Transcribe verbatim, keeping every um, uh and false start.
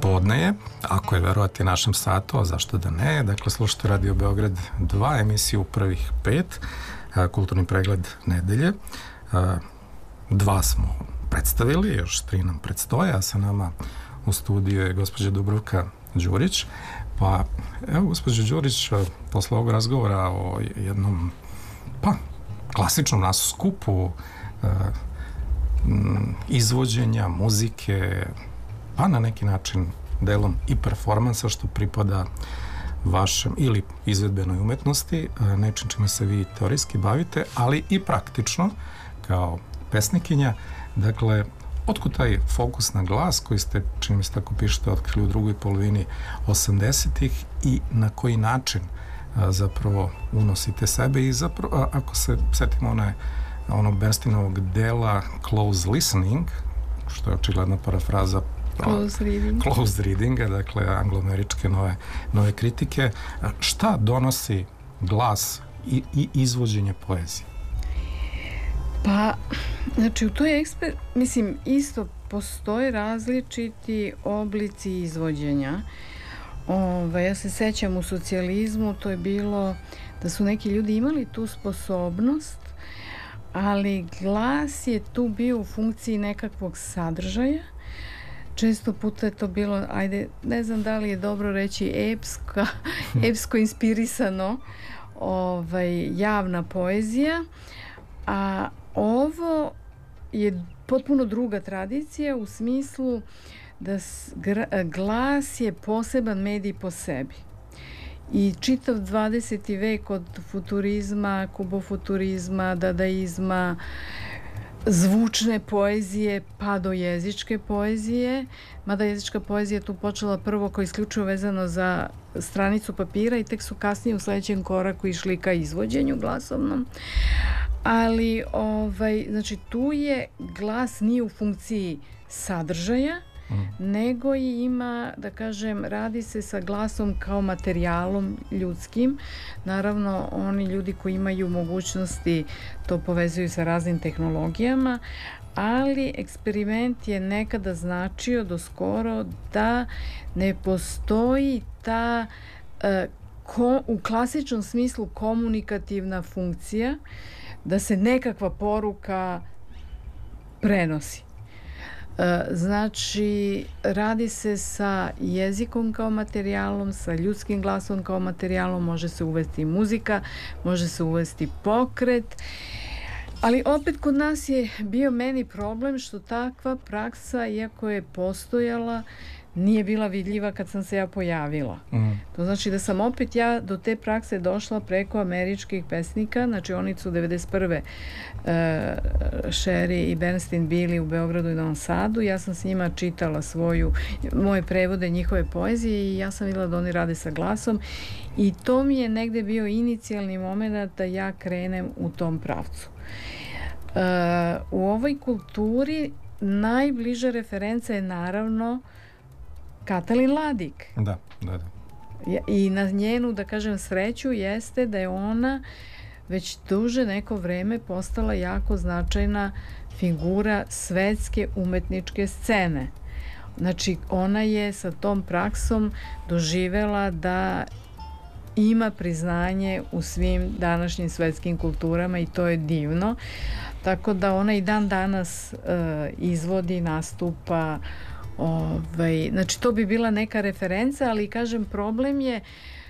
Podne je, ako je verovati našem satu, a zašto da ne, dakle slušate Radio Beograd dva, emisiju u prvih pet, kulturni pregled nedelje. Dva smo predstavili, još tri nam predstoje, a sa nama u studiju je gospođa Dubravka Đurić. Pa evo, gospođo Đurić, posle ovog razgovora o jednom, pa, klasičnom nasu skupu izvođenja, muzike, pa na neki način delom i performansa što pripada vašem ili izvedbenoj umetnosti, nečim čime se vi teorijski bavite, ali i praktično kao pesnikinja. Dakle, otkud taj fokus na glas koji ste, čini mi se tako pišete, otkrili u drugoj polovini osamdesetih i na koji način a, zapravo unosite sebe i zapravo, a, ako se setimo one, onog Bernsteinovog dela Close Listening, što je očigledna parafraza Close reading. Close readinga, dakle angloameričke nove, nove kritike. Šta donosi glas i, i izvođenje poezije? Pa, znači u toj eksper... mislim, isto postoje različiti oblici izvođenja. Ove, ja se sećam u socijalizmu, to je bilo da su neki ljudi imali tu sposobnost, ali glas je tu bio u funkciji nekakvog sadržaja. Često puta je to bilo, ajde, ne znam da li je dobro reći epska, epsko inspirisano ovaj, javna poezija, a ovo je potpuno druga tradicija u smislu da glas je poseban medij po sebi. I čitav dvadeseti vek od futurizma, kubofuturizma, dadaizma, zvučne poezije pa do jezičke poezije, mada jezička poezija tu počela prvo kao isključivo vezano za stranicu papira i tek su kasnije u sledećem koraku išli ka izvođenju glasovnom. Ali ovaj, znači tu je glas nije u funkciji sadržaja, mm. nego i ima, da kažem, radi se sa glasom kao materijalom ljudskim. Naravno, oni ljudi koji imaju mogućnosti to povezuju sa raznim tehnologijama, ali eksperiment je nekada značio do skoro da ne postoji ta uh, ko, u klasičnom smislu komunikativna funkcija, da se nekakva poruka prenosi. Znači, radi se sa jezikom kao materijalom, sa ljudskim glasom kao materijalom, može se uvesti muzika, može se uvesti pokret, ali opet kod nas je bio meni problem što takva praksa, iako je postojala, nije bila vidljiva kad sam se ja pojavila. Mm. To znači da sam opet ja do te prakse došla preko američkih pesnika, znači oni su devedeset prve Uh, Sherry i Bernstein bili u Beogradu i Novom Sadu, ja sam s njima čitala svoju, moje prevode njihove poezije i ja sam videla da oni rade sa glasom i to mi je negde bio inicijalni moment da ja krenem u tom pravcu. Uh, u ovoj kulturi najbliža referenca je naravno Katalin Ladik. Da, da, da. I na njenu, da kažem, sreću jeste da je ona već duže neko vreme postala jako značajna figura svetske umetničke scene. Znači, ona je sa tom praksom doživela da ima priznanje u svim današnjim svetskim kulturama i to je divno. Tako da ona i dan danas uh, izvodi, nastupa. Ovaj, znači to bi bila neka referenca, ali kažem, problem je